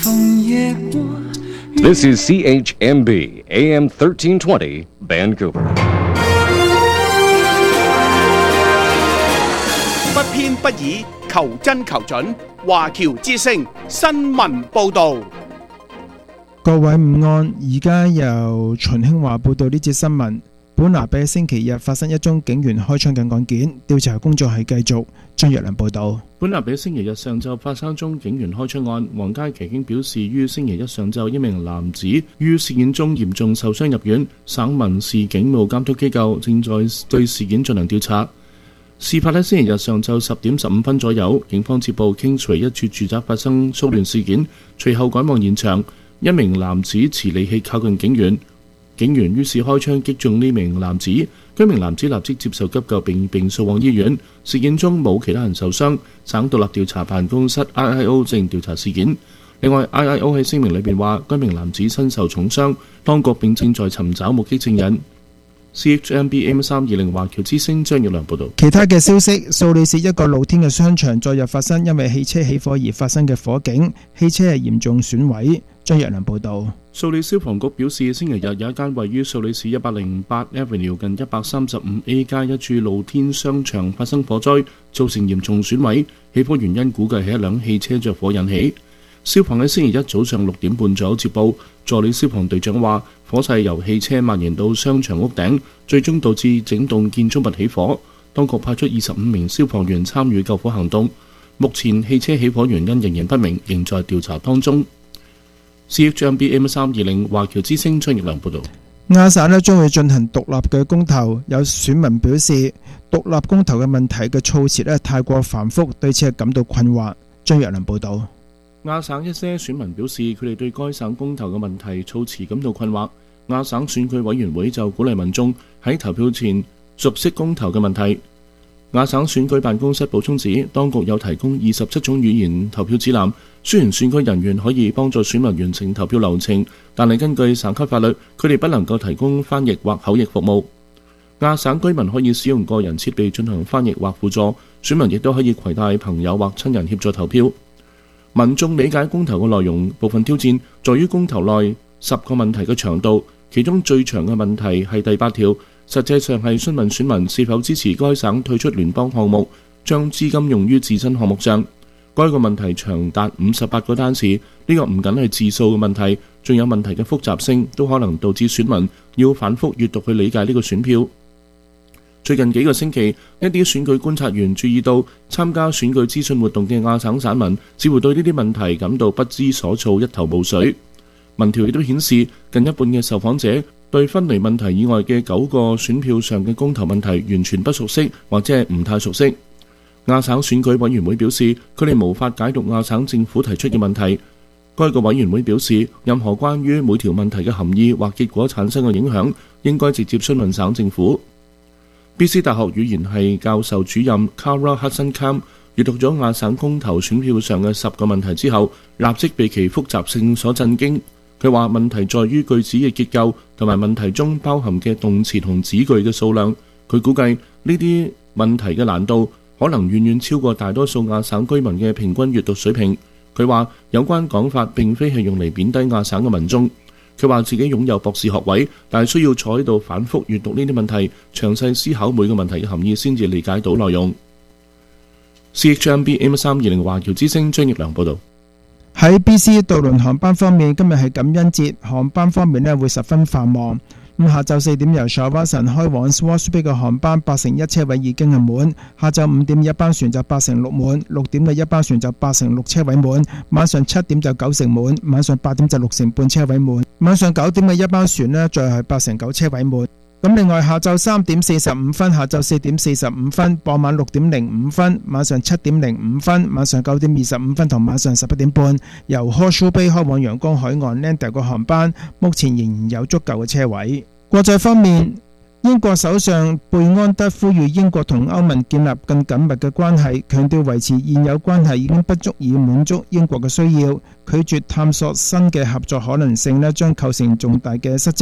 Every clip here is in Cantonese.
This is CHMB AM 1320 Vancouver。 不偏不倚，求真求準。華僑之聲新聞報導。 各位午安，而家由秦興華報道呢節新聞。本拿比星期日發生一宗警員開槍嘅案件，調查工作係繼續。張若良報道。 本拿比星期日上晝發生宗警員開槍案，皇家騎警表示，於星期一上晝一名男子於事件中嚴重受傷入院，省民事警務監督機構正在對事件進行調查。事發喺星期日上晝10點15分左右，警方接報 Kingsway 一處住宅發生騷亂事件，隨後趕往現場，一名男子持利器靠近警員，警員於是開槍擊中呢名男子，該名男子立即接受急救並送往醫院。事件中冇其他人受傷，省獨立調查辦公室 IIO 正調查事件。另外 IIO 喺聲明裏邊話，該名男子身受重傷，當局並正在尋找目擊證人。CHMB AM320 華僑之聲張若良報道。 其他嘅消息，蘇黎世一個露天嘅商場昨日發生因為汽車起火而發生嘅火警，汽車係嚴重損毀。張若良報道。 蘇黎消防局表示，星期日有一間位於蘇黎世108 Avenue 近135A 街一處露天商場發生火災，造成嚴重損毀。起火原因估計係一輛汽車着火引起。消防喺星期一早上6點半左右接報，助理消防隊長話，火勢由汽車蔓延到商場屋頂，最終導致整棟建築物起火。當局派出25名消防員參與救火行動。目前汽車起火原因仍然不明，仍在調查當中。CHMB AM320 華僑之聲張若良報道。 亞省將會進行獨立嘅公投，有選民表示獨立公投嘅問題嘅措辭太過繁複，對此係感到困惑。張若良報道。 亞省一些選民表示，佢哋對該省公投嘅問題措辭感到困惑。亞省選舉委員會就鼓勵民眾喺投票前熟悉公投嘅問題。亞省選舉辦公室補充指，當局有提供27種語言投票指南，雖然選舉人員可以幫助選民完成投票流程，但係根據省級法律，佢哋不能夠提供翻譯或口譯服務。亞省居民可以使用個人設備進行翻譯或輔助，選民亦都可以攜帶朋友或親人協助投票。民眾理解公投嘅內容，部分挑戰在於公投內10個問題嘅長度，其中最長嘅問題係第8條，實際上係詢問選民是否支持該省退出聯邦項目，將資金用於自身項目上。該個問題長達58個單詞，呢個唔僅係字數嘅問題，仲有問題嘅複雜性，都可能導致選民要反覆閱讀去理解呢個選票。最近幾個星期，一啲選舉觀察員注意到，參加選舉資訊活動嘅亞省省民似乎對呢啲問題感到不知所措，一頭霧水。民調亦都顯示，近一半嘅受訪者對分離問題以外嘅9個選票上嘅公投問題完全不熟悉，或者係唔太熟悉。亞省選舉委員會表示，佢哋無法解讀亞省政府提出嘅問題。該個委員會表示，任何關於每條問題嘅含義或結果產生嘅影響，應該直接詢問省政府。BC 大學語言系教授主任 Kara Hudson-Cam 閱讀咗亞省公投選票上嘅10個問題之後，立即被其複雜性所震驚。佢話問題在於句子嘅結構同埋問題中包含嘅動詞同子句嘅數量。佢估計呢啲問題嘅難度可能遠遠超過大多數亞省居民嘅平均閱讀水平。佢話有關講法並非係用嚟貶低亞省嘅民眾。佢話自己擁有博士學位，但係需要坐喺度反覆閱讀呢啲問題，詳細思考每個問題嘅含義，先至理解到內容。CHMB AM320 華僑之聲張若良報道。 喺 BC 渡輪航班方面，今日係感恩節，航班方面會十分繁忙。下晝4點由 Shawson 開往 Swansea Bay 嘅航班81%車位已經係滿，下晝5點一班船就86%滿，6點嘅一班船就86%車位滿，晚上7點就90%滿，晚上8點就60%半車位滿，晚上9點嘅一班船呢再係89%車位滿。咁另外下晝3點45分、下晝4點45分、傍晚6點05分、晚上7點05分、晚上9點25分同晚上11點半，由 Horseshoe Bay 開往陽光海岸 Lander 個航班，目前仍然有足夠嘅車位。國際方面，英國首相貝安德呼籲英國同歐盟建立更緊密嘅關係，強調維持現有關係已經不足以滿足英國嘅需要，拒絕探索新嘅合作可能性將構成重大嘅失職。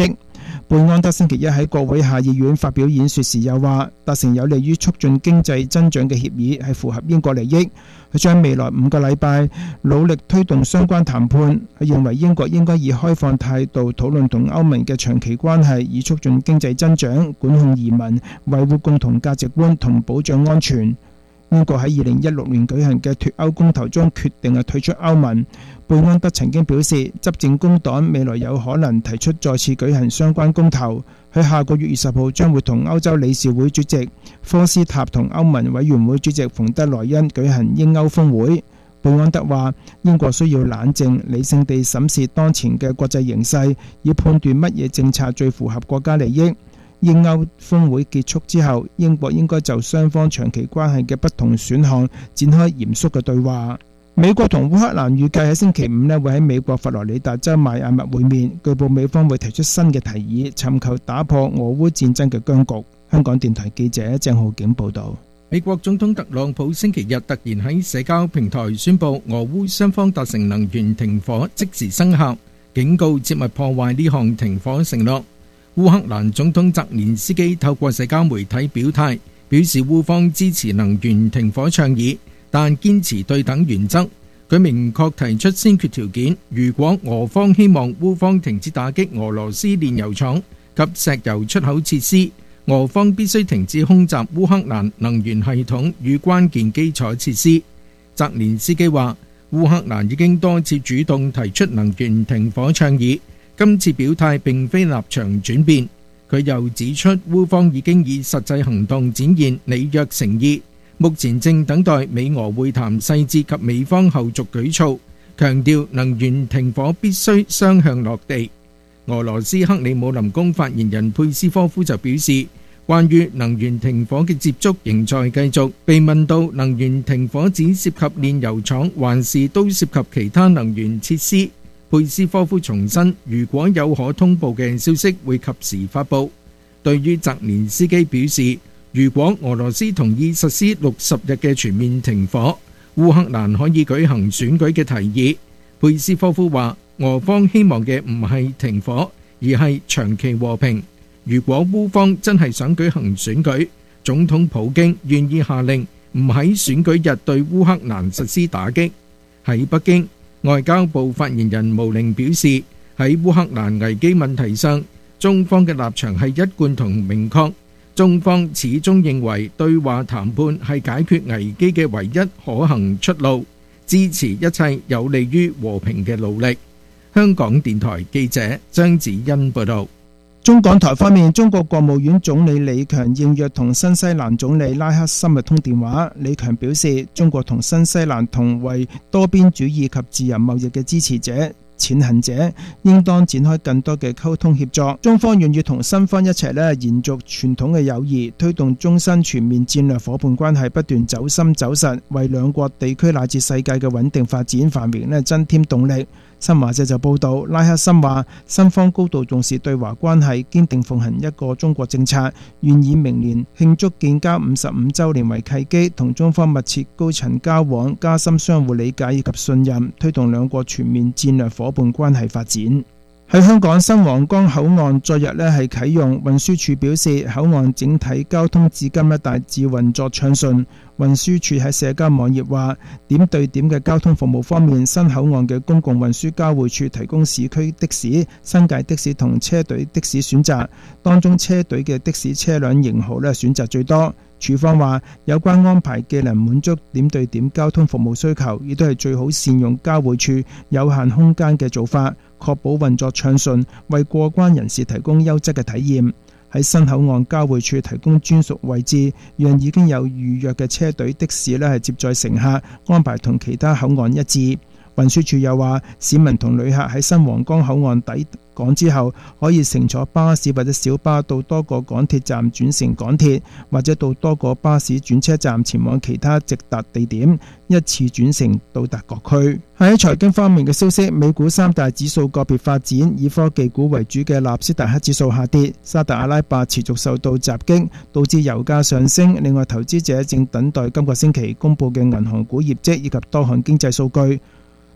貝安德星期一喺國會下議院發表演說時又話，達成有利於促進經濟增長嘅協議係符合英國利益。佢將未來5個禮拜努力推動相關談判。佢認為英國應該以開放態度討論同歐盟嘅長期關係，以促進經濟增長、管控移民、維護共同價值觀同保障安全。英國喺2016年舉行嘅脫歐公投中決定退出歐盟。貝安德曾經表示，執政工黨未來有可能提出再次舉行相關公投。佢下個月20號將會同歐洲理事會主席科斯塔同歐盟委員會主席馮德萊恩舉行英歐峰會。貝安德話，英國需要冷靜理性地審視當前嘅國際形勢，以判斷乜嘢政策最符合國家利益。英歐峰會結束之後，英國應該就雙方長期關係嘅不同選項展開嚴肅嘅對話。美國同烏克蘭預計喺星期5會喺美國佛羅里達州邁阿密會面，據報美方會提出新嘅提議，尋求打破俄烏戰爭嘅僵局。香港電台記者鄭浩景報道。 美國總統特朗普星期日突然喺社交平台宣布俄烏雙方達成能源停火，即時生效，警告切勿破壞呢項停火承諾。烏克蘭總統澤連斯基透過社交媒體表態，表示烏方支持能源停火倡議，但堅持對等原則。佢明確提出先決條件，如果俄方希望烏方停止打擊俄羅斯煉油廠及石油出口設施，俄方必須停止空襲烏克蘭能源系統與關鍵基礎設施。澤連斯基話，烏克蘭已經多次主動提出能源停火倡議，今次表態並非立場轉變。佢又指出，烏方已經以實際行動展現履約誠意，目前正等待美俄會談細節及美方後續舉措，強調能源停火必須雙向落地。俄羅斯克里姆林宮發言人佩斯科夫就表示，關於能源停火嘅接觸仍在繼續。被問到能源停火只涉及煉油廠還是都涉及其他能源設施，佩斯科夫重申，如果有可通報嘅消息會及時發布。對於澤連斯基表示，如果俄羅斯同意實施60日嘅全面停火，烏克蘭可以舉行選舉嘅提議，佩斯科夫話，俄方希望嘅唔係停火，而係長期和平。如果烏方真係想舉行選舉，總統普京願意下令唔喺選舉日對烏克蘭實施打擊。喺北京，外交部發言人毛寧表示，喺烏克蘭危機問題上，中方嘅立場係一貫同明確。中方始終認為對話談判係解決危機嘅唯一可行出路，支持一切有利於和平嘅努力。香港電台記者張子欣報道。 中港台方面，中國國務院總理李強應約同新西蘭總理拉克森通電話。李強表示，中國同新西蘭同為多邊主義及自由貿易嘅支持者、踐行者，應當展開更多嘅溝通協作。中方願意同新方一齊延續傳統嘅友誼，推動終身全面戰略夥伴關係不斷走深走實，為兩國地區乃至世界嘅穩定發展繁榮增添動力。新華社就報道，拉克森話，新方高度重視對華關係，堅定奉行一個中國政策，願以明年慶祝建交55週年為契機，同中方密切高層交往，加深相互理解以及信任，推動兩國全面戰略夥伴關係發展。喺香港新皇崗口岸昨日係啟用，運輸署表示口岸整體交通至今大致運作暢順。運輸署喺社交網頁話，點對點嘅交通服務方面，新口岸嘅公共運輸交匯處提供市區的士、新界的士同車隊的士選擇，當中車隊嘅的士車輛型號選擇最多。署方話，有關安排既能滿足點對點交通服務需求，亦都係最好善用交匯處有限空間嘅做法，確保運作暢順，為過關人士提供優質嘅體驗。喺新口岸交匯處提供專屬位置，讓已經有預約嘅車隊的士係接載乘客，安排同其他口岸一致。運輸署又話，市民同旅客喺新皇崗口岸抵港之後，可以乘坐巴士或者小巴到多個港鐵站轉乘港鐵，或者到多個巴士轉車站前往其他直達地點，一次轉乘到達各區。喺財經方面嘅消息，美股三大指數個別發展，以科技股為主嘅納斯達克指數下跌，沙特阿拉伯持續受到襲擊，導致油價上升。另外，投資者正等待今個星期公佈嘅銀行股業績以及多項經濟數據。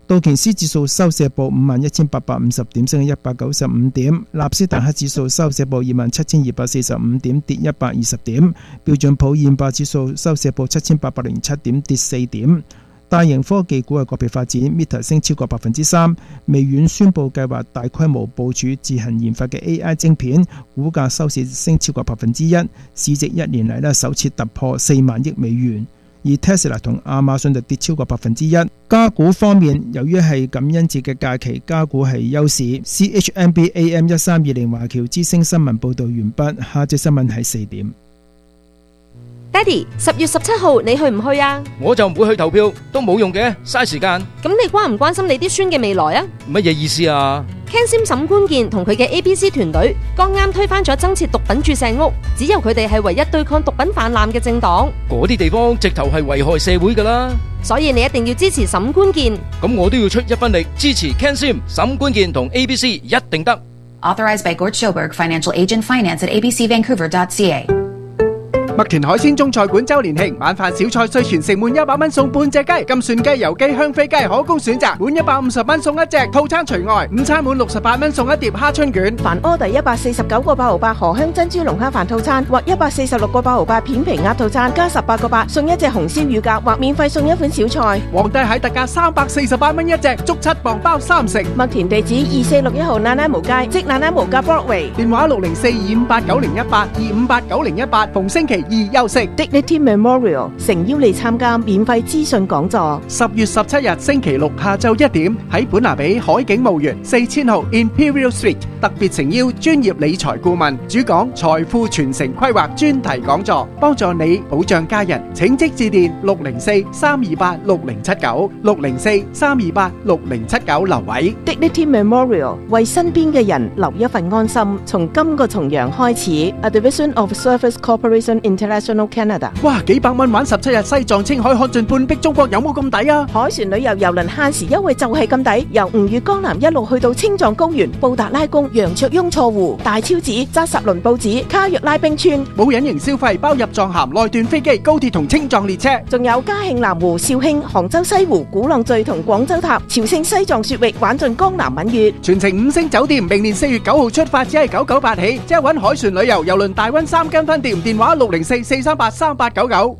道瓊斯指數收市報51,850點，升195點；納斯達克指數收市報27,245點，跌120點；標準普爾500指數收市報7,807點，跌4點。大型科技股係個別發展 ，Meta 升超過3%，微軟宣布計劃大規模部署自行研發嘅 AI 晶片，股價收市升超過1%，市值1年嚟首次突破4萬億美元。而 Tesla 同亞馬遜就跌超過1%。加股方面，由於係感恩節嘅假期，加股係休市。CHMB AM 1320華僑之聲新聞報導完畢，下節新聞係4點。 爹哋，10月17號你去唔去啊？ 我就唔會去投票，都冇用嘅，嘥時間。 咁你關唔關心你啲孫嘅未來啊？ 乜嘢意思啊 ？Ken Sim 沈官健同佢嘅 ABC 團隊剛啱推翻咗增設毒品注射屋，只有佢哋係唯一對抗毒品泛濫嘅政黨。 嗰啲地方直頭係危害社會噶啦， 所以你一定要支持沈官健。 咁我都要出一分力支持 Ken Sim 沈官健同 ABC， 一定得。 Authorized by Gord Schoberg, Financial Agent, Finance at abcvancouver.ca。 麥田海鮮中菜館周年慶，晚飯小菜稅全城滿100蚊送半隻雞，金蒜雞、油雞、香飛雞可供選擇，滿150蚊送一隻，套餐除外。午餐滿68蚊送一碟蝦春卷。 凡order 149個8毫8河香珍珠龍蝦飯套餐或146個8毫8片皮鴨套餐，加18個8送一隻紅燒乳鴿或免費送一款小菜。 皇帝蟹特價348蚊一隻，足7磅包3成。 麥田地址2461號那拿無街，即那拿無街 Broadway。 電話604-258-9018，258-9018，逢星期2休息。 Dignity Memorial 誠邀你參加免費資訊講座。 10月17日星期六下晝1點喺本拿比海景墓園4000號 Imperial Street， 特別誠邀專業理財顧問主講財富傳承規劃專題講座，幫助你保障家人。請即致電604-328-6079 604-328-6079留位。 Dignity Memorial 為身邊嘅人留一份安心。從今個重陽開始 ，A Division of Service Corporation International Canada。 哇，幾百蚊玩17日西藏青海看盡半壁中國，有冇咁抵啊？ 海船旅遊郵輪限時優惠就係咁抵，由吳越江南一路去到青藏高原、布達拉宮、羊卓雍錯湖、大昭寺、扎實倫布寺、卡約拉冰川， 冇隱形消費，包入藏函、內段飛機、高鐵同青藏列車， 仲有嘉慶南湖、肇慶、杭州西湖、鼓浪嶼同廣州塔、朝聖西藏雪域，玩盡江南閩粵， 全程5星酒店。明年4月9號出發，只係998起，即係搵海船旅遊郵輪大溫3間分店，電話604-438-3899。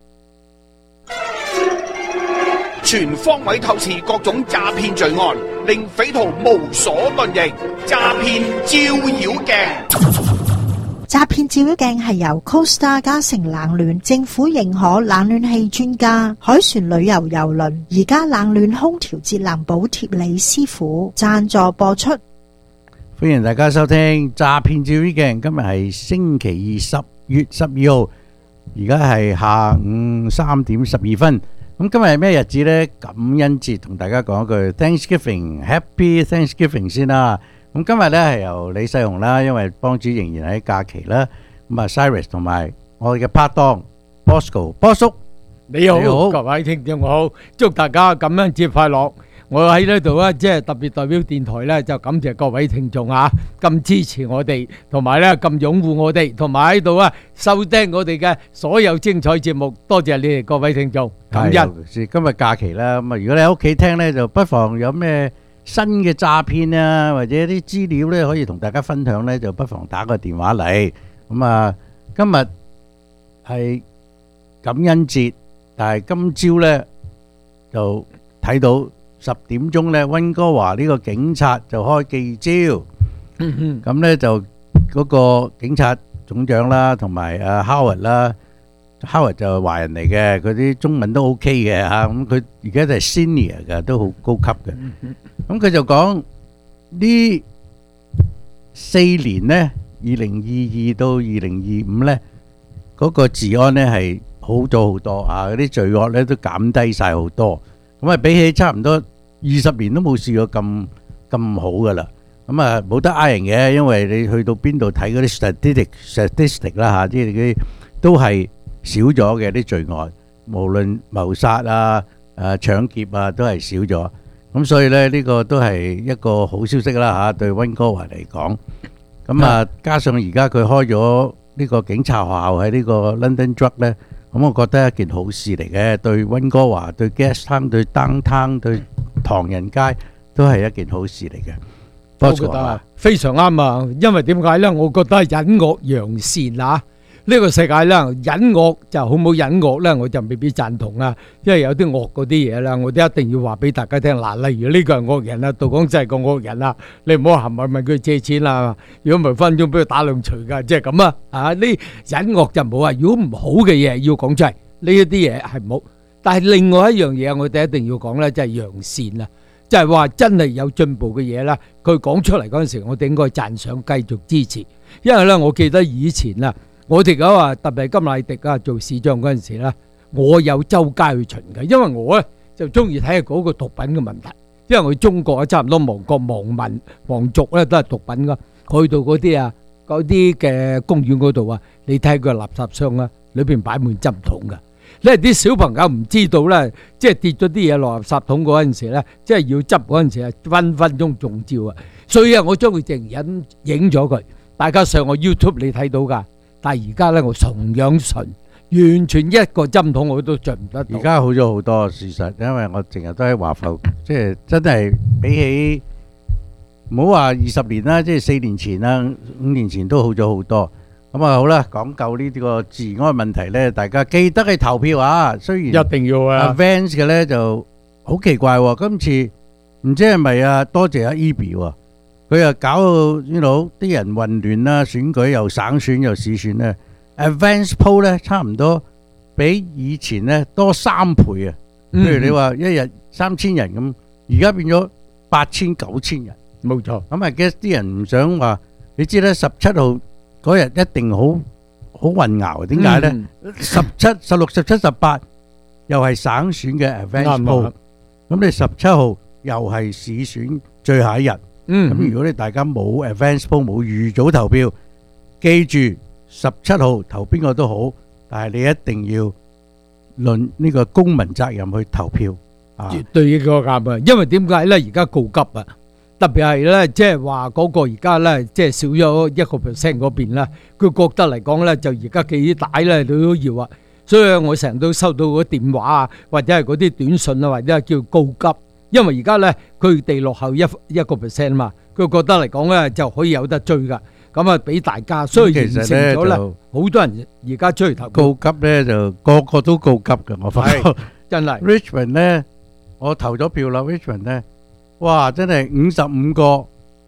全方位透視各種詐騙罪案，令匪徒無所遁形。詐騙照妖鏡， 詐騙照妖鏡係由 Costa 嘉誠冷暖政府認可冷暖氣專家海船旅遊郵輪而家冷暖空調節能補貼李師傅贊助播出。 歡迎大家收聽詐騙照妖鏡，今日係星期二10月12號，而家係下午3點12分。咁今日係咩日子呢？感恩節，同大家講一句 Thanksgiving，Happy Thanksgiving 先啦。咁今日呢係由李世雄啦，因為幫主仍然喺假期啦。咁啊 Cyrus 同埋我哋嘅拍檔 Bosco 波叔， 你好，各位聽眾好，祝大家感恩節快樂。我喺呢度咧，即係特別代表電台咧，就感謝各位聽眾啊，咁支持我哋，同埋咧咁擁護我哋，同埋喺度啊收聽我哋嘅所有精彩節目，多謝你哋各位聽眾，感恩。 今日假期啦，咁啊，如果你喺屋企聽咧，就不妨有咩新嘅詐騙啊，或者啲資料咧，可以同大家分享咧，就不妨打個電話嚟。咁啊，今日係感恩節，但係今朝咧就睇到10點鐘咧，溫哥華呢個警察就開記招，咁咧就嗰個警察總長啦，同埋阿 Howard 啦，Howard 就係華人嚟嘅，佢啲中文都 OK 嘅嚇，咁佢而家就係 senior 嘅，都好高級嘅。咁佢就講呢4年咧，2022到2025咧，嗰個治安咧係好咗好多啊，嗰啲罪惡咧都減低曬好多。咁啊，比起差唔多20年都冇試過咁好噶啦。咁啊，冇得呃人嘅，因為你去到邊度睇嗰啲 statistic 啦嚇，即係嗰啲都係少咗嘅啲罪案，無論謀殺啊、搶劫啊，都係少咗。咁所以咧，呢個都係一個好消息啦嚇，對溫哥華嚟講。咁啊，加上而家佢開咗呢個警察學校喺呢個 London Druid 咧。咁我覺得一件好事嚟嘅，對溫哥華、對 Gastown、對 Downtown、對唐人街都係一件好事嚟嘅。 我覺得非常啱啊！因為點解咧？我覺得隱惡揚善啊！呢個世界咧，隱惡就好冇隱惡咧，我就未必贊同啊！因為有啲惡嗰啲嘢啦，我都一定要話俾大家聽。嗱，例如呢個係惡人啦，杜廣真係個惡人啦，你唔好行埋問佢借錢啦，如果唔係分鐘俾佢打兩錘噶，即係咁啊！啊，呢隱惡就冇啊！如果唔好嘅嘢要講出嚟，呢一啲嘢係冇。但係另外一樣嘢，我哋一定要講咧，就係揚善啊！即係話真係有進步嘅嘢啦，佢講出嚟嗰陣時，我哋應該讚賞，繼續支持。因為咧，我記得以前啊，我哋講話特別係甘迺迪啊做市長嗰陣時咧，我有周街去巡嘅，因為我咧就中意睇下嗰個毒品嘅問題。因為我中國啊，差唔多亡國亡民亡族咧都係毒品噶，去到嗰啲啊嗰啲嘅公園嗰度啊，你睇佢垃圾箱啊，裏邊擺滿針筒噶。咧啲小朋友唔知道咧，即係跌咗啲嘢落垃圾桶嗰陣時咧，即係要執嗰陣時啊，分分鐘中招啊！所以啊，我將佢淨影咗佢，大家上我 YouTube 你睇到噶。但係而家咧，我同樣純，完全一個針筒我都著唔得到。 而家好咗好多，事實，因為我成日都喺華埠，即係真係比起唔好話20年啦，即係4年前啦、5年前都好咗好多。咁啊好啦，講究呢啲個治安問題咧，大家記得去投票啊！雖然一定要啊 ，Vance 嘅咧就好奇怪喎，今次唔知係咪啊？多謝阿 Eby 喎，佢又搞到啲人混亂啦，選舉又省選又市選咧。Vance poll 咧差唔多比以前咧多3倍啊！譬如你話一日3000人咁，而家變咗8000、9000人， 冇錯。 咁啊，guess 啲人唔想話，你知咧17號。嗰日一定好混淆，點解咧？17、16、17、18又係省選嘅 advance poll，咁你17號又係市選最後一日。咁如果你大家冇 advance poll 冇預早投票，記住17號投邊個都好，但係你一定要論呢個公民責任去投票。 絕對呢個啱啊！因為點解咧？而家告急啊！特別係咧，即係話嗰個而家咧，即係少咗1% 嗰邊啦。佢覺得嚟講咧，就而家寄啲帶咧，你都要啊。所以我成日都收到嗰啲電話啊，或者係嗰啲短信啊，或者係叫告急。因為而家咧，佢哋落後1% 嘛，佢覺得嚟講咧就可以有得追噶。咁啊，俾大家，所以形成咗咧，好多人而家出嚟投票。 告急咧就個個都告急嘅，我發覺真係。 Richmond 咧，我投咗票啦。Richmond 咧。哇！真係55個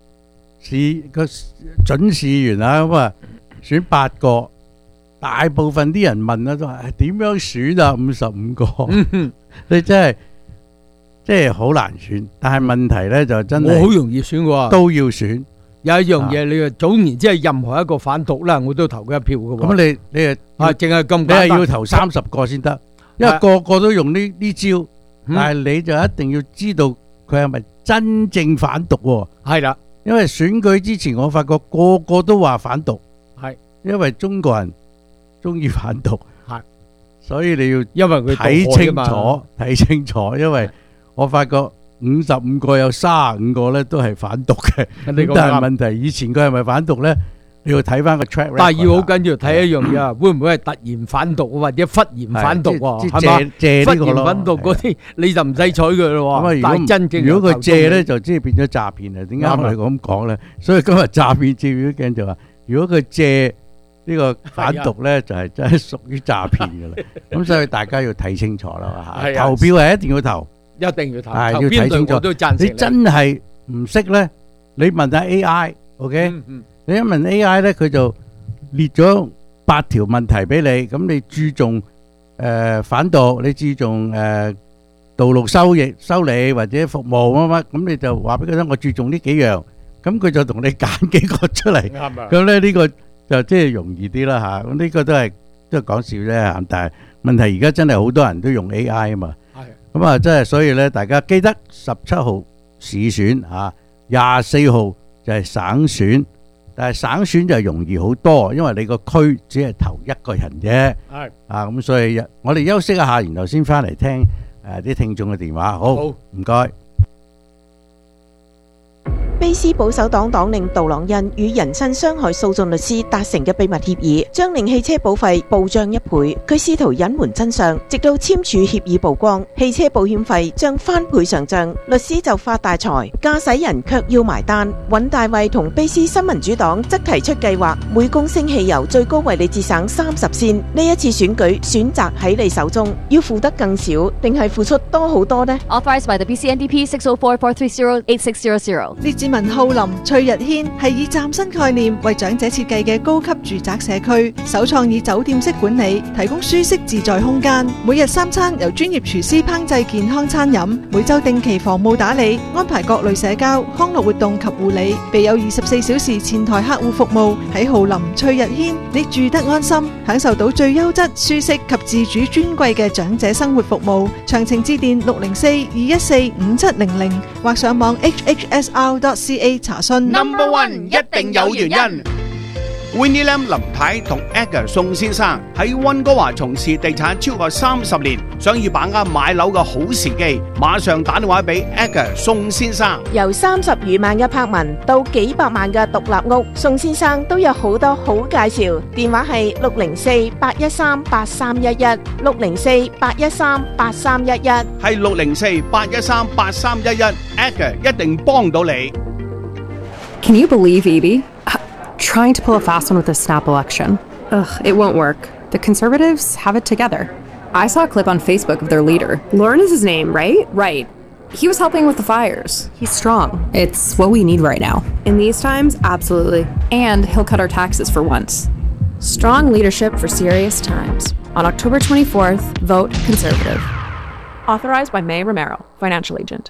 準市議員啊，咁啊選8個，大部分啲人問啊都話點樣選啊？55個，你真係好難選。但係問題咧就真係我好容易選喎， 都要選。 有一樣嘢，你話總言之係任何一個反毒啦，我都投佢一票嘅喎。 咁你淨係咁簡單， 你係要投30個先得，因為個個都用呢招，但係你就一定要知道佢係咪真正反毒喎？ 係啦， 因為選舉之前我發覺個個都話反毒， 係因為中國人中意反毒， 係， 所以你要因為佢睇清楚，因為我發覺55個有35個咧都係反毒嘅，但係問題以前佢係咪反毒咧？你要睇翻個 track record。 但係要好緊要睇一樣嘢啊，會唔會係突然反毒或者忽然反毒喎？係嘛？忽然反毒嗰啲你就唔使睬佢咯喎。但係真正如果佢借咧，就即係變咗詐騙啊！點解我哋咁講咧？所以今日詐騙照妖鏡就話，如果佢借呢個反毒咧，就係真係屬於詐騙㗎啦。咁所以大家要睇清楚啦嚇。投票係一定要投， 一定要投。 係要睇清楚。你真係唔識咧，你問下 AI，OK？你一問 AI 咧，佢就列咗8條問題俾你，咁你注重反毒，你注重道路修理或者服務乜乜，咁你就話俾佢聽，我注重呢幾樣，咁佢就同你揀幾個出嚟，咁咧呢個就即係容易啲啦嚇。咁呢個都係講笑啫嚇，但係問題而家真係好多人都用 AI 啊嘛，咁啊真係所以咧，大家記得17號市選嚇，24號就係省選。但係省選就容易好多，因為你個區只係投一個人啫。係啊，咁所以我哋休息一下，然後先翻嚟聽啲聽眾嘅電話。好，唔該。 卑斯保守黨黨領杜朗恩與人身傷害訴訟律師達成嘅秘密協議，將令汽車保費暴漲1倍。佢試圖隱瞞真相，直到簽署協議曝光，汽車保險費將翻倍上漲，律師就發大財，駕駛人卻要埋單。尹大衛同卑斯新民主黨則提出計劃，每公升汽油最高為你節省30仙。呢一次選舉選擇喺你手中，要付得更少，定係付出多好多呢？ Authorized by the BC-NDP 604-430-8600。 列治文浩林翠日軒係以嶄新概念為長者設計嘅高級住宅社區，首創以酒店式管理，提供舒適自在空間。每日3餐由專業廚師烹製健康餐飲，每週定期房務打理，安排各類社交、康樂活動及護理，備有24小時前台客戶服務。喺浩林翠日軒，你住得安心，享受到最優質、舒適及自主尊貴嘅長者生活服務。詳情致電604-214-5700或上網 hhsr.ca 查詢。 Number One 一定有原因。Winnie Lam 林太同 Edgar 宋先生喺溫哥華從事地產超過30年，想要把握買樓嘅好時機，馬上打電話俾 Edgar 宋先生。 由30餘萬嘅柏文到幾百萬嘅獨立屋，宋先生都有好多好介紹。電話係604-813-8311 604-813-8311， 係604-813-8311 Edgar 一定幫到你。 Can you believe Evie? Trying to pull a fast one with the snap election. Ugh, it won't work. The Conservatives have it together. I saw a clip on Facebook of their leader. Lauren is his name, right? Right. He was helping with the fires. He's strong. It's what we need right now. In these times, absolutely. And he'll cut our taxes for once. Strong leadership for serious times. On October 24th, vote Conservative. Authorized by May Romero, Financial Agent.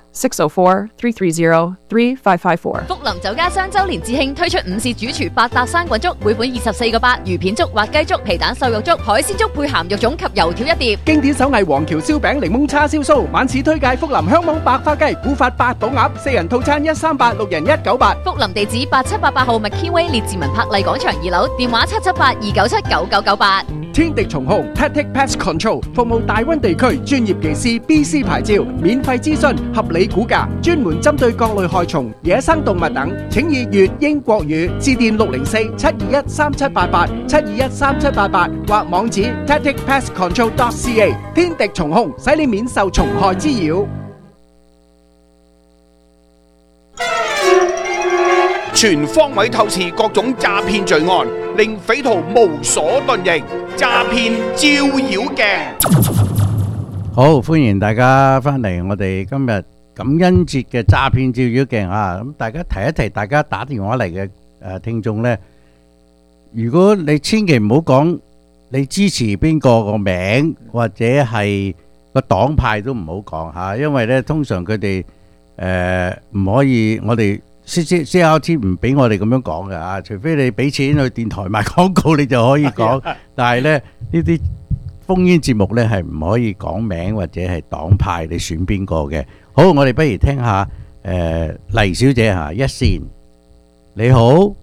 604-330-3554. 福林酒家雙週年致慶推出午市主廚8搭生滾粥，每款24個8，魚片粥、滑雞粥、皮蛋瘦肉粥、海鮮粥配鹹肉粽及油條一碟。 經典手藝黃橋燒餅、檸檬叉燒酥，晚市推介福林香網白花雞、古法八寶鴨，4人套餐138，6人198。 福林地址8788號 McKinway 列治文柏麗廣場2樓，電話778-297-9998。 天敵蟲控 Tactic Pest Control 服務大溫地區專業技師 BC 牌照，免費諮詢，合理估價，專門針對各類害蟲、野生動物等。請以粵英國語致電604-721-3788 721-3788或網址 tacticpestcontrol.ca。天敵蟲控使你免受蟲害滋擾。 全方位透視各種詐騙罪案，令匪徒無所遁形。詐騙照妖鏡。 好，歡迎大家翻嚟我哋今日感恩節嘅詐騙照妖鏡啊！咁大家提一提，大家打電話嚟嘅聽眾呢，如果你千祈唔好講你支持邊個個名或者係個黨派都唔好講吓，因為呢通常佢哋唔可以，我哋CRT 唔俾我哋咁樣講嘅啊，除非你俾錢去電台賣廣告，你就可以講。但係咧呢啲烽煙節目咧係唔可以講名或者係黨派，你選邊個嘅。好，我哋不如聽下黎小姐吓，一線。你好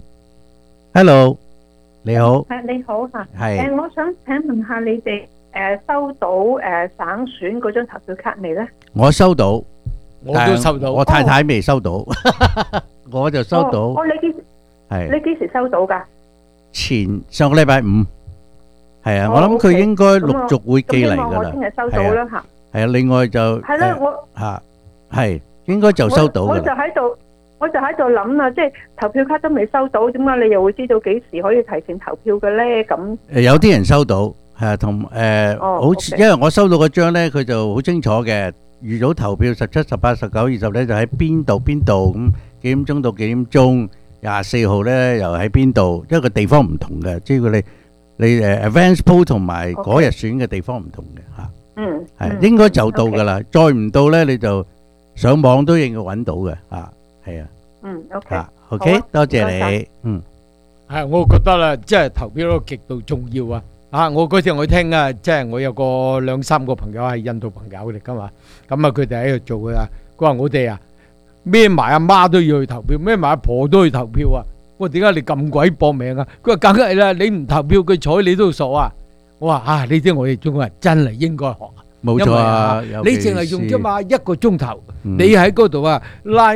，Hello， 你好。 你好吓。 係。 我想請問下你哋收到省選嗰張投票卡未咧？ 我收到。 我都收到， 我太太未收到，我就收到。 你幾時收到噶？ 上個禮拜5，係啊，我諗佢應該陸續會寄嚟噶啦。 我聽日收到啦吓。 係啊，另外就係啦，我吓係應該就收到噶啦。 我就喺度諗啦，即係投票卡都未收到，點解你又會知道幾時可以提前投票嘅咧？咁有啲人收到係啊，同好似因為我收到嗰張咧，佢就好清楚嘅。預早投票17、18、19、20咧就喺邊度咁幾點鐘到幾點鐘，24號咧又喺邊度，因為個地方唔同嘅，即係你advance poll 同埋嗰日選嘅地方唔同嘅嚇。係應該就到㗎啦，再唔到咧你就上網都應該揾到嘅嚇，係啊。OK， 多謝你。 係我覺得啦，即係投票都極度重要啊！我嗰次我聽啊，即係我有個2、3個朋友係印度朋友嚟噶嘛，咁啊佢哋喺度做噶啦。佢話我哋啊，孭埋阿媽都要去投票，孭埋阿婆都去投票啊！我話點解你咁鬼搏命啊？佢話梗係啦，你唔投票佢睬你都傻啊！我話呢啲我哋中國人真係應該學啊！ 冇錯啊！ 你淨係用啫嘛1個鐘頭，你喺嗰度啊拉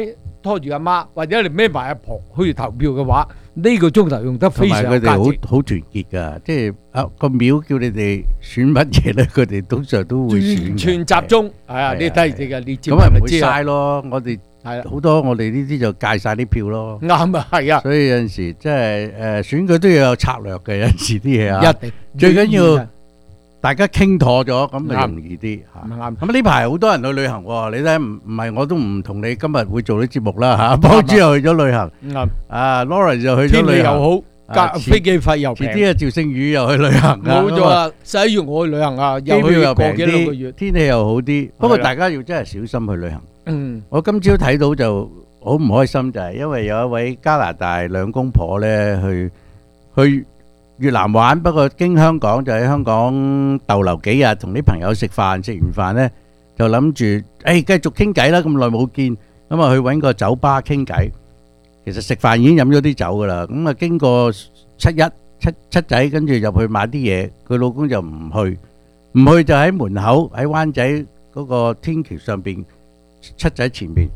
拖住阿媽，或者你孭埋阿婆去投票嘅話，呢個鐘頭用得非常同埋佢哋價值。 好團結㗎，即係個廟叫你哋選乜嘢咧，佢哋通常都會選嘅。 全集中係啊！你睇你嘅你接咁咪唔會咪知啊嘥咯。我哋好多我哋呢啲就戒晒啲票咯。 啱啊，係啊。 所以有陣時即係選舉都要有策略嘅，有陣時啲嘢啊。 一定最緊要大家傾妥咗，咁咪容易啲嚇。 啱。 咁呢排好多人去旅行喎，你睇唔係我都唔同你今日會做啲節目啦嚇。幫主又去咗旅行， 啱。 Lawrence 又去咗旅行， 天氣又好，飛機費又平。 遲啲趙星宇又去旅行啊。 冇咗啦，11月我去旅行啊， 機票又平過幾兩個月啲，天氣又好啲。不過大家要真係小心去旅行。我今朝睇到就好唔開心，就係因為有一位加拿大兩公婆咧去越南玩，不過經香港就喺香港逗留幾日，同啲朋友食飯，食完飯呢就諗住繼續傾偈啦，咁耐冇見，咁啊去揾個酒吧傾偈。其實食飯已經飲咗啲酒噶啦，咁啊經過七仔，跟住入去買啲嘢，佢老公就唔去就喺門口喺灣仔嗰個天橋上邊七仔前面，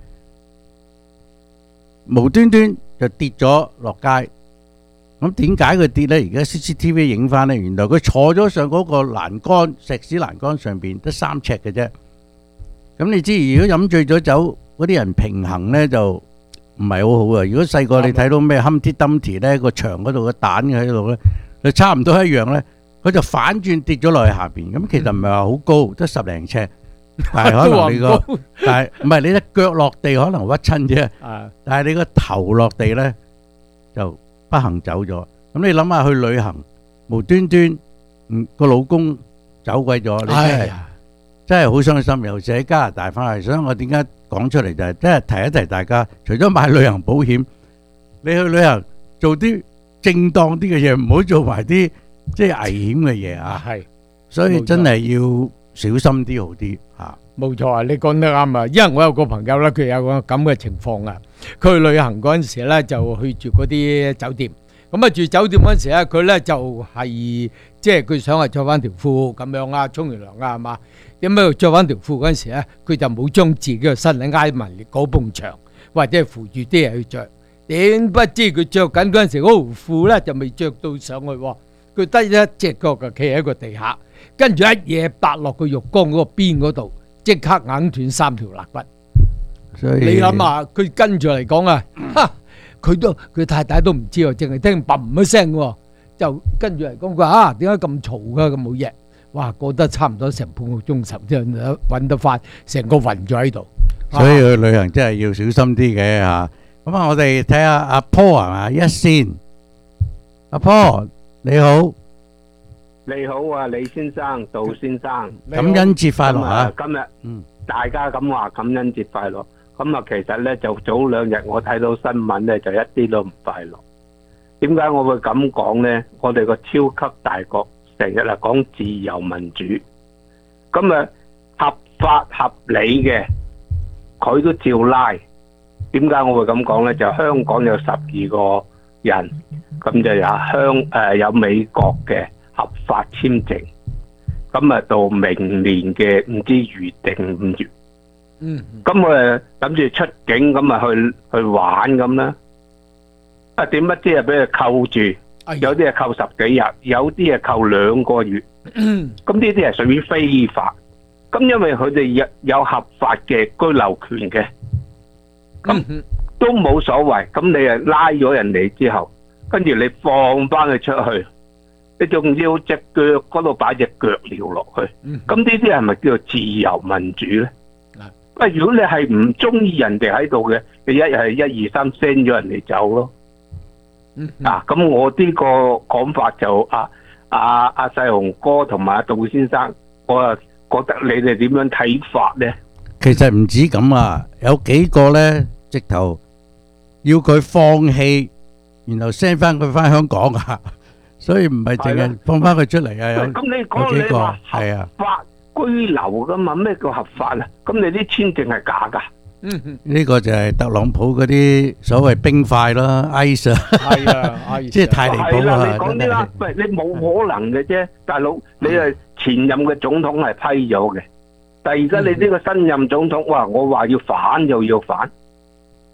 無端端就跌咗落街。咁點解佢跌呢？而家 CCTV 影翻呢，原來佢坐咗上嗰個欄杆，石屎欄杆上邊得3尺嘅啫。咁你知如果飲醉咗酒，嗰啲人平衡呢就唔係好好啊。如果細個你睇到咩 Humpty Dumpty 呢個牆嗰度個蛋喺度呢，就差唔多一樣呢。佢就反轉跌咗落去下邊。咁其實唔係話好高，得10零尺，但係可能你個但係唔係你隻腳落地可能屈親啫。但係你個頭落地呢就不幸走咗。咁你諗下去旅行，無端端個老公走鬼咗，你真係好傷心。尤其喺加拿大翻嚟，所以我點解講出嚟就係真係提一提大家，除咗買旅行保險，你去旅行做啲正當啲嘅嘢，唔好做埋啲即係危險嘅嘢啊。 係， 所以真係要小心啲好啲嚇。 冇錯啊，你講得啱啊！因為我有個朋友咧，佢有個咁嘅情況啊。佢去旅行嗰陣時咧，就去住嗰啲酒店。咁啊，住酒店嗰陣時咧，佢咧就係即係佢想係着翻條褲咁樣啊，沖完涼啊，係嘛？點解要着翻條褲嗰陣時咧，佢就冇將自己嘅身體挨埋嗰埲牆，或者係扶住啲嘢去着。點不知佢着緊嗰陣時，嗰條褲咧就未着到上去喎。佢得一隻腳就企喺個地下，跟住一嘢搭落個浴缸嗰個邊嗰度。即刻硬斷3條肋骨， 所以你諗下，佢跟住嚟講啊，佢太太都唔知喎，淨係聽砰一聲喎，就跟住嚟講佢話點解咁嘈㗎咁冇嘢？哇，過得差唔多成半個鐘頭先揾得翻，成個暈咗喺度。 所以去旅行真係要小心啲嘅嚇。咁啊，我哋睇下阿 Paul 係嘛一先，阿 Paul 你好。 你好啊，李先生、杜先生， 感恩節快樂啊！ 今日大家咁話感恩節快樂，咁啊其實咧就早2日我睇到新聞咧就一啲都唔快樂。點解我會咁講咧？我哋個超級大國成日係講自由民主，咁啊合法合理嘅佢都照拉。點解我會咁講咧？就香港有12個人，咁就有美國嘅合法簽證，咁啊到明年嘅唔知預定5月，咁我諗住出境咁啊去玩咁啦，啊點不知啊俾佢扣住，有啲係扣10幾日，有啲係扣2個月，咁呢啲係屬於非法，咁因為佢哋有合法嘅居留權嘅，咁都冇所謂，咁你啊拉咗人哋之後，跟住你放翻佢出去。你仲要隻腳嗰度擺隻腳鐐落去，咁呢啲係咪叫做自由民主咧？如果你係唔中意人哋喺度嘅，你一日係1、2、3 send 咗人哋走咯。咁我呢個講法就阿細雄哥同埋阿杜先生，我啊覺得你哋點樣睇法咧？ 其實唔止咁啊，有幾個咧直頭要佢放棄，然後 send 翻佢翻香港啊。所以唔係淨係放翻佢出嚟啊！ 咁你講你話合法居留噶嘛？咩叫合法啊？咁你啲簽證係假噶？ 呢個就係特朗普嗰啲所謂冰塊啦 ，ice 啊， 係啊， 即係太離譜啦！ 你講啲啦，喂，你冇可能嘅啫，大佬，你係前任嘅總統係批咗嘅，但係而家你呢個新任總統，哇，我話要反就要反，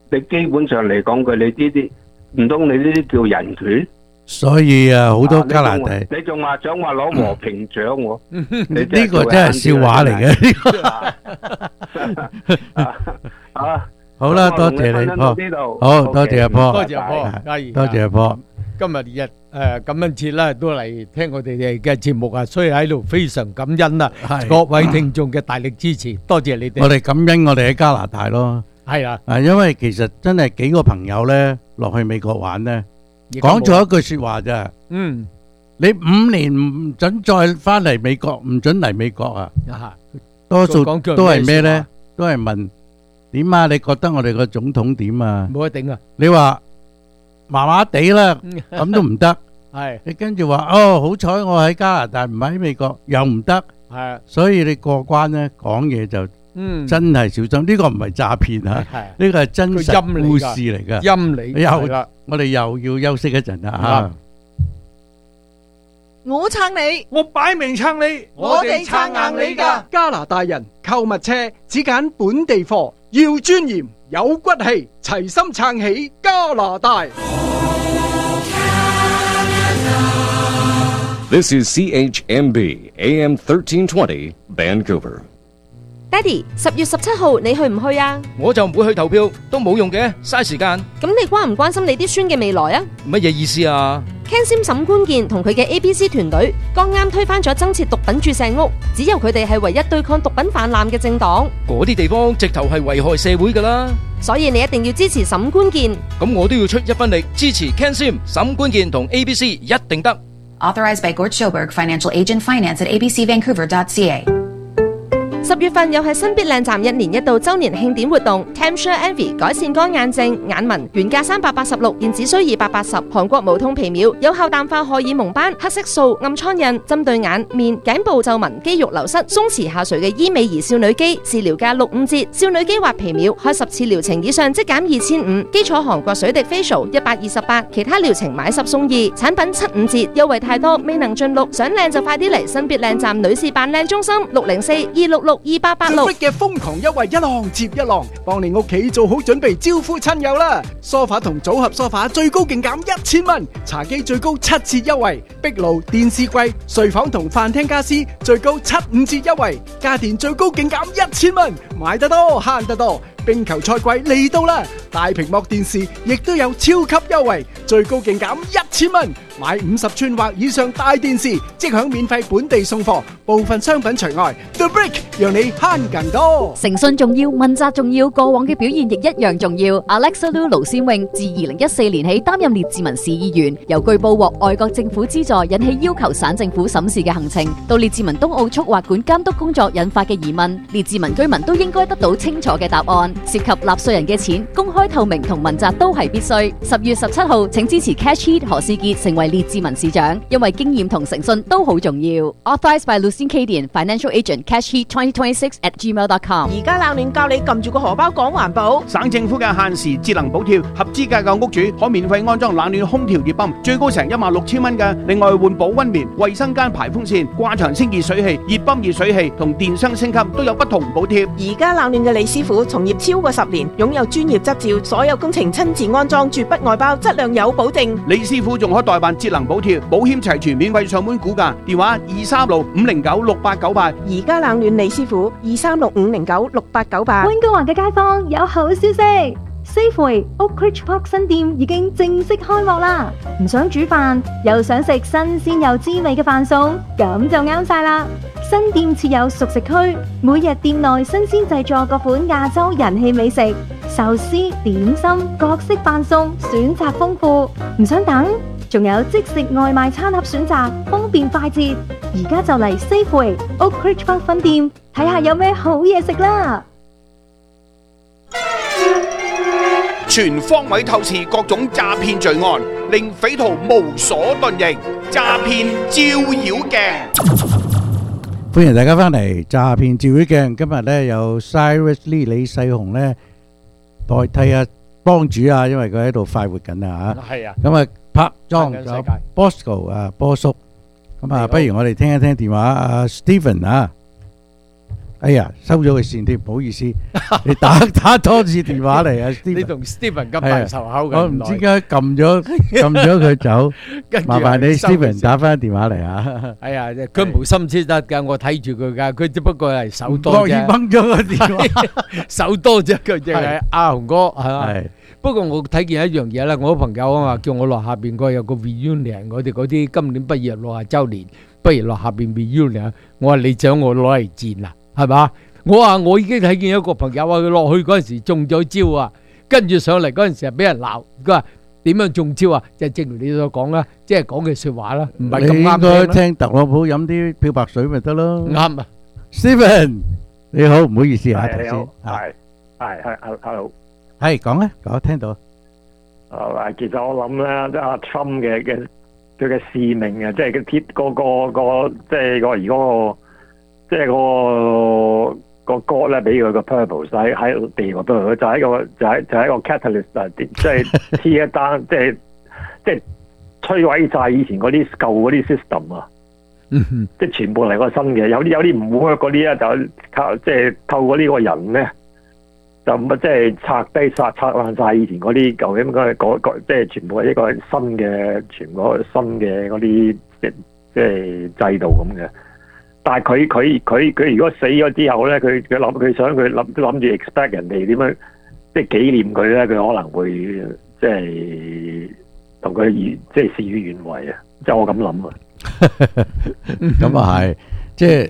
你基本上嚟講，佢你呢啲唔通你呢啲叫人權？ 所以啊，好多加拿大， 你仲話想話攞和平獎喎？ 呢個真係笑話嚟嘅。好啦，多謝你波，好多謝阿波， 多謝阿波，嘉怡， 多謝阿波。 今日感恩節啦，都嚟聽我哋嘅節目啊，所以喺度非常感恩啊，各位聽眾嘅大力支持，多謝你哋。 我哋感恩我哋喺加拿大咯， 係啊， 因為其實真係幾個朋友咧落去美國玩咧，講咗一句說話咋，你5年唔准再翻嚟美國，唔准嚟美國啊，多數都係咩咧？都係問點啊？你覺得我哋個總統點啊？ 冇得頂啊！ 你話麻麻地啦，咁都唔得。係你跟住話好彩我喺加拿大唔喺美國，又唔得。係，所以你過關咧講嘢就真係小心。呢個唔係詐騙啊，呢個係真實故事嚟噶。 陰理又我哋又要休息一陣啦吓。 我撐你， 我擺明撐你， 我哋撐硬你㗎。 加拿大人購物車只揀本地貨，要尊嚴有骨氣，齊心撐起加拿大。 This is CHMB AM 1320 Vancouver. 爹哋，10月17號你去唔去啊？ 我就唔會去投票，都冇用嘅，嘥時間。 咁你關唔關心你啲孫嘅未來啊？ 乜嘢意思啊 ？Ken Sim 沈官健同佢嘅 ABC 團隊剛啱推翻咗增設毒品注射屋，只有佢哋係唯一對抗毒品泛濫嘅政黨。 嗰啲地方直頭係危害社會噶啦， 所以你一定要支持沈官健。 咁我都要出一分力支持 Ken Sim 沈官健同 ABC 一定得。 Authorized by Gord Schoberg, Financial Agent Finance at abcvancouver.ca. 10月份又係新必靚站1年1度周年慶典活動 Tempsure Envy 改善乾眼症眼紋，原價386，現只需280。韓國無痛皮秒有效淡化荷爾蒙斑、黑色素、暗瘡印，針對眼、面、頸部皺紋、肌肉流失、鬆弛下垂嘅醫美兒少女肌，治療價65折。少女肌或皮秒開10次療程以上即減2500。基礎韓國水滴 facial 128，其他療程買10送2，產品75折，優惠太多未能盡錄。想靚就快啲嚟新必靚站女士扮靚中心604-266-2886。 嘅瘋狂優惠一浪接一浪，幫你屋企做好準備招呼親友啦！梳化同組合梳化最高勁減1000蚊，茶几最高7折優惠，壁爐、電視櫃、睡房同飯廳家私最高75折優惠，家電最高勁減1000蚊，買得多慳得多。冰球賽季嚟到啦，大屏幕電視亦都有超級優惠，最高勁減1000蚊，買50寸或以上大電視即享免費本地送貨，部分商品除外。The Brick 讓你慳更多。 誠信重要，問責重要，過往嘅表現亦一樣重要。Alexa Lu 盧先穎自2014年起擔任列治文市議員，由據報獲外國政府資助，引起要求省政府審視嘅行程，到列治文東澳速滑管監督工作引發嘅疑問，列治文居民都應該得到清楚嘅答案。涉及納稅人嘅錢，公開透明同問責都係必須。10月17號，請支持 Cash Heat 何士傑成為列治文市長，因為經驗同誠信都好重要。Authorized by Lucien Cadian, Financial Agent, Cash Heat 2026@gmail.com。 而家冷暖教你撳住個荷包講環保。 省政府嘅限時節能補貼，合資格嘅屋主可免費安裝冷暖空調熱泵，最高成16000蚊嘅。另外換保溫棉、衛生間排風扇、掛牆清熱水器、熱泵熱水器同電箱升級都有不同補貼。 而家冷暖嘅李師傅從業超過10年，擁有專業執照，所有工程親自安裝，絕不外包，質量有保證。 李師傅仲可代辦節能補貼，保險齊全，免費上門估價，電話236-509-6898。 而家冷暖李師傅236-509-6898。 溫哥華嘅街坊有好消息。Safeway Oak Ridge Park 新店已經正式開幕啦！唔想煮飯，又想食新鮮又滋味嘅飯餸，咁就啱晒啦！新店設有熟食區，每日店內新鮮製作各款亞洲人氣美食，壽司、點心、各式飯餸，選擇豐富。唔想等，仲有即食外賣餐盒選擇，方便快捷。而家就嚟 Safeway Oak Ridge Park 分店，睇下有咩好嘢食啦！ 全方位透視各種詐騙罪案，令匪徒無所遁形。詐騙照妖鏡， 歡迎大家翻嚟詐騙照妖鏡。今日咧有 Cyrus Lee 李世雄咧代替阿幫主啊，因為佢喺度快活緊啊嚇。係啊。咁啊拍莊有 Bosco 啊波叔。咁啊，不如我哋聽一聽電話阿 Stephen 啊。 哎呀，收咗佢線添，唔好意思，你打多次電話嚟啊，Steven。 你同 Steven 咁大仇口嘅， 我唔知點解撳咗佢走，麻煩你 Steven 打翻電話嚟啊。 哎呀，佢無心之得㗎，我睇住佢㗎，佢只不過係手多啫。 樂意掹咗個電話， 手多啫，佢就係阿雄哥係嘛。不過我睇見一樣嘢啦，我朋友啊嘛，叫我落下邊個有個 reunion，我哋嗰啲今年畢業60週年，不如落下邊 reunion。我話你想我攞嚟戰啊？係嘛？我話我已經睇見一個朋友話佢落去嗰陣時中咗招啊，跟住上嚟嗰陣時係俾人鬧。佢話點樣中招啊？就正如你所講啦，即係講嘅説話啦，唔係咁啱聽啦。 你應該聽特朗普飲啲漂白水咪得咯。 啱啊 ，Steven 你好，唔好意思啊，頭先係 hello， 係講咧，我聽到。 其實我諗咧，即係阿 Trump 嘅佢嘅使命啊，即係佢貼個即係個而個。即係個歌咧，俾佢個 purpose 喺地個 purpose 就係一個 catalyst 啊！即係黐一單，即係摧毀晒以前嗰啲舊嗰啲 system 啊！即係全部嚟個新嘅，有啲唔 work 嗰啲咧，就靠即係透過呢個人咧，就即係拆爛晒以前嗰啲舊嘅，應該係即係全部係一個新嘅，全部新嘅嗰啲即係制度咁嘅。但係佢如果死咗之後咧，佢諗住 expect 人哋點樣即係紀念佢咧，佢可能會即係同佢即係事與願違啊！即係我咁諗啊。 咁啊係，即係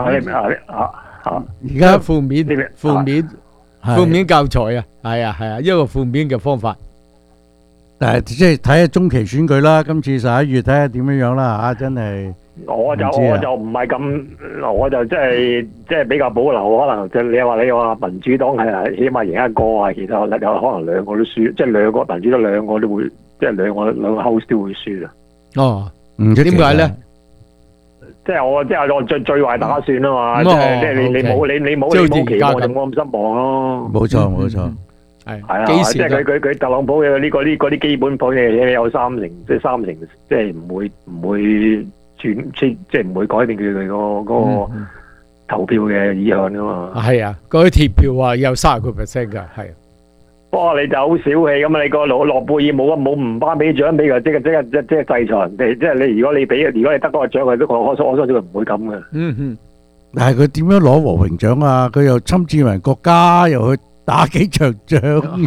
而家負面教材啊，係啊，一個負面嘅方法。 但係即係睇下中期選舉啦，今次11月睇下點樣啦嚇，真係。 我就唔係咁，我就即係比較保留，可能就你話民主黨係起碼贏一個啊，其他有可能兩個都輸，即係兩個民主黨兩個都會，即係兩個 house 都會輸啊。 哦，點解咧？ 即係我最壞打算啊嘛，即係你冇期望就冇咁失望咯。 冇錯。 係啊，即係佢特朗普嘅嗰啲基本盤嘅有三成，即係唔會即係唔會改變佢嗰個投票嘅意向噶嘛。 係啊，嗰啲貼票啊有30%噶，係。 不過你就好小氣咁啊！你個諾貝爾冇唔頒俾獎俾佢，即係制裁人哋。即係你如果你得嗰個獎，佢都我相信佢唔會咁嘅。 但係佢點樣攞和平獎啊？佢又侵佔人國家，又去打幾場仗。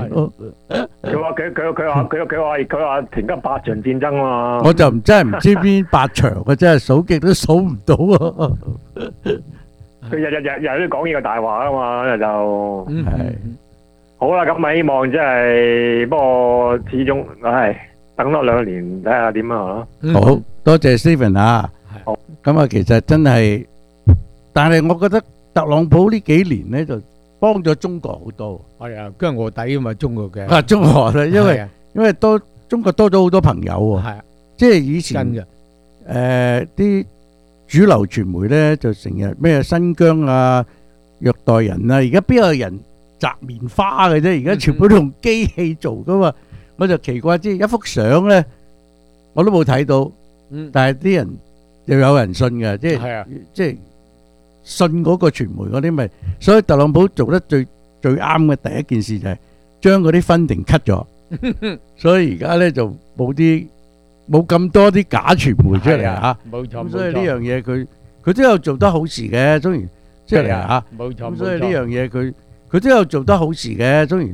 佢話停咗8場戰爭嘛。我就真係唔知邊8場嘅，真係數極都數唔到啊！ 佢日都講呢個大話啊嘛，就係好啦。咁咪希望即係，不過始終等多2年睇下點啊。 好多謝 Steven 啊。咁啊，其實真係，但係我覺得特朗普呢幾年咧就幫咗中國好多。 係啊，跟住臥底啊嘛，中國嘅。 中國啦，因為中國多咗好多朋友喎。係，即係以前啲主流傳媒咧就成日咩新疆啊、虐待人啊，而家邊有人摘棉花嘅啫？而家全部都用機器做噶嘛。我就奇怪，即係一幅相咧，我都冇睇到，但係啲人又有人信嘅，即係信嗰個傳媒嗰啲咪。所以特朗普做得最啱嘅第一件事就係將嗰啲funding cut咗，所以而家咧就冇咁多啲假傳媒出嚟嚇。 冇錯， 所以呢樣嘢佢都有做得好事嘅，當然即係嚇。 冇錯， 咁所以呢樣嘢佢都有做得好事嘅，當然。